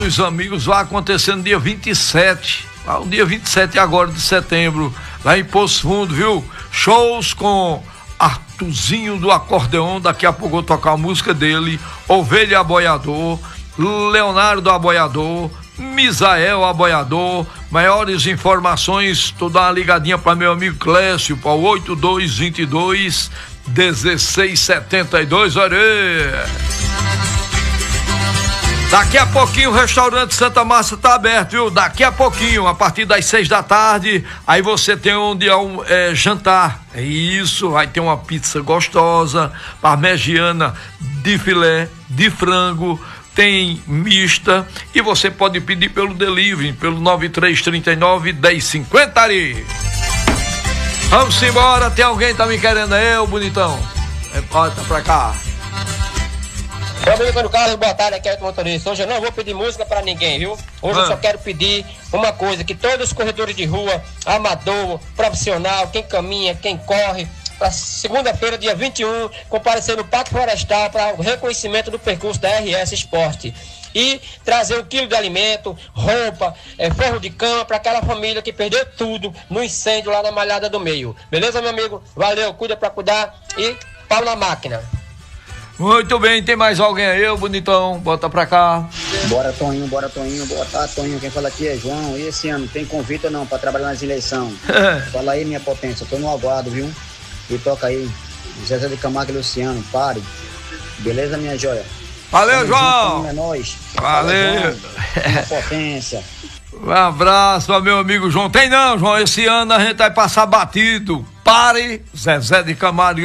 Os amigos, vai acontecer no dia 27, o dia 27 agora de setembro, lá em Poço Fundo, viu? Shows com Artuzinho do acordeon, daqui a pouco eu vou tocar a música dele, Ovelha Aboiador, Leonardo Aboiador, Misael Aboiador. Maiores informações, tu dá uma ligadinha para meu amigo Clécio, para o 8222-1672, olha aí. Daqui a pouquinho o restaurante Santa Massa tá aberto, viu? Daqui a pouquinho, a partir das 6 da tarde, aí você tem onde jantar. É isso, vai ter uma pizza gostosa, parmegiana de filé, de frango, tem mista, e você pode pedir pelo delivery, pelo 9339-1050 ali. Vamos embora, tem alguém que tá me querendo aí, ô bonitão? Bota pra cá. Meu amigo Antônio Carlos, boa tarde, aqui é o motorista. Hoje eu não vou pedir música pra ninguém, viu? Hoje eu só quero pedir uma coisa, que todos os corredores de rua, amador, profissional, quem caminha, quem corre, para segunda-feira, dia 21, comparecer no Parque Florestal para o reconhecimento do percurso da RS Esporte. E trazer 1 quilo de alimento, roupa, ferro de cama para aquela família que perdeu tudo no incêndio lá na Malhada do Meio. Beleza, meu amigo? Valeu, cuida pra cuidar e pau na máquina. Muito bem, tem mais alguém aí, ô bonitão? Bota pra cá. Bora, Toninho, bora, Toninho. Boa tarde, Toninho. Quem fala aqui é João. E esse ano, tem convite ou não pra trabalhar nas eleições? Fala aí, minha potência. Eu tô no aguardo, viu? E toca aí. Zezé de Camargo e Luciano, pare. Beleza, minha joia? Valeu, João! Junto, é nóis. Valeu! Minha potência. Um abraço, meu amigo João. Tem não, João. Esse ano a gente vai passar batido. Pare, Zezé de Camargo